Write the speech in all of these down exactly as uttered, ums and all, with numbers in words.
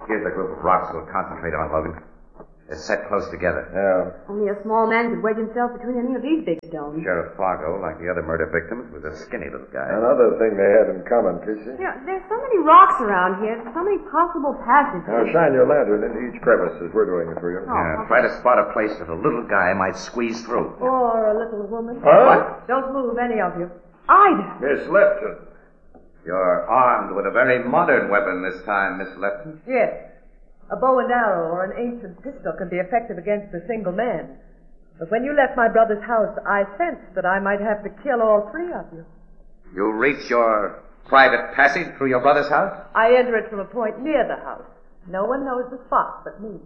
Here's the group of rocks we'll concentrate on, Logan. They're set close together. Yeah. Only a small man could wedge himself between any of these big stones. Sheriff Fargo, like the other murder victims, was a skinny little guy. Another thing they had in common, Casey. Yeah, there's so many rocks around here. There's so many possible passages. Now shine your lantern into each crevice as we're doing it for you. Oh, Yeah, okay. try to spot a place that a little guy might squeeze through. Or a little woman. Huh? Don't move, any of you. Ida! Miss Lipton. You're armed with a very modern weapon this time, Miss Lipton. Yes. A bow and arrow or an ancient pistol can be effective against a single man. But when you left my brother's house, I sensed that I might have to kill all three of you. You reach your private passage through your brother's house? I enter it from a point near the house. No one knows the spot but me.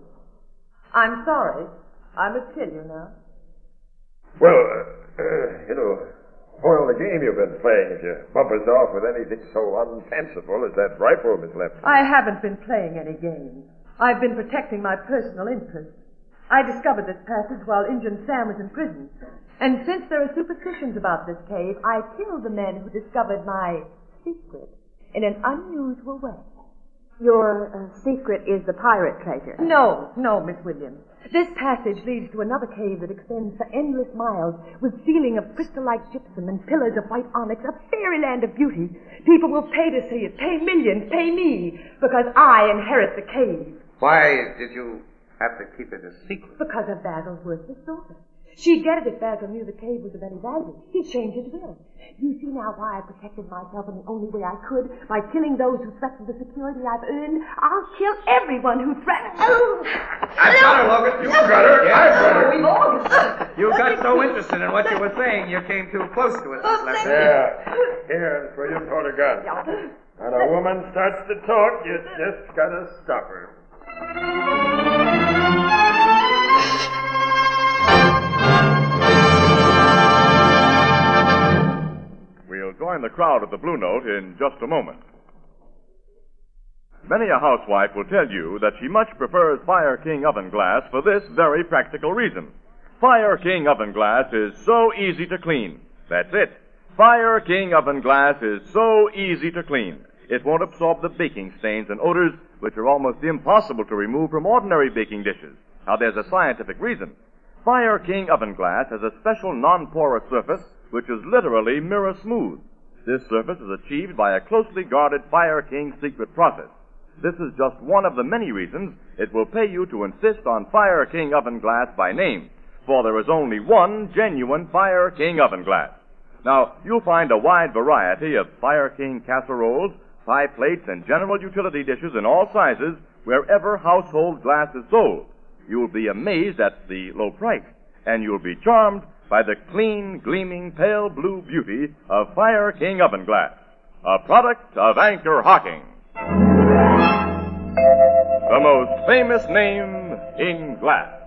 I'm sorry. I must kill you now. Well, uh, uh, you know, spoil the game you've been playing if you bump us off with anything so unfanciful as that rifle, Miss Lipton. I haven't been playing any games. I've been protecting my personal interests. I discovered this passage while Injun Sam was in prison. And since there are superstitions about this cave, I killed the men who discovered my secret in an unusual way. Your uh, secret is the pirate treasure. No, no, Miss Williams. This passage leads to another cave that extends for endless miles with ceiling of crystal-like gypsum and pillars of white onyx, a fairyland of beauty. People will pay to see it, pay millions, pay me, because I inherit the cave. Why did you have to keep it a secret? Because of Basil's worthless daughter. She'd get it if Basil knew the cave was of any value. He'd change his will. You see now why I protected myself in the only way I could, by killing those who threatened the security I've earned. I'll kill everyone who threatens. Oh! I've got her, Logan. You got her. I got her. We've all got You got so interested in what you were saying, you came too close to it, Miss Lipton. Yeah. Here, that's where you pull the gun. When a woman starts to talk, you just gotta stop her. We'll join the crowd at the Blue Note in just a moment. Many a housewife will tell you that she much prefers Fire King oven glass for this very practical reason. Fire King oven glass is so easy to clean. That's it. Fire King oven glass is so easy to clean. It won't absorb the baking stains and odors which are almost impossible to remove from ordinary baking dishes. Now, there's a scientific reason. Fire King oven glass has a special non-porous surface which is literally mirror smooth. This surface is achieved by a closely guarded Fire King secret process. This is just one of the many reasons it will pay you to insist on Fire King oven glass by name, for there is only one genuine Fire King oven glass. Now, you'll find a wide variety of Fire King casseroles, pie plates, and general utility dishes in all sizes wherever household glass is sold. You'll be amazed at the low price, and you'll be charmed by the clean, gleaming, pale blue beauty of Fire King oven glass, a product of Anchor Hocking, the most famous name in glass.